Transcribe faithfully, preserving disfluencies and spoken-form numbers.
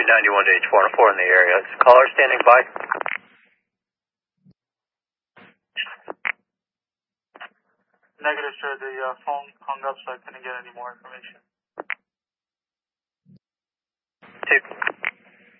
ninety-one to H four oh four in the area. It's caller standing by. Negative, sir. The uh, phone hung up, so I couldn't get any more information. Two.